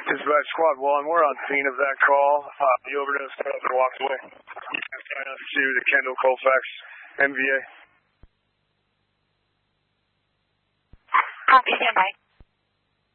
Dispatch Squad 1, we're on scene of that call. The overdose driver walked away. You can assign us to the Kendall Colfax MVA. Copy, stand by.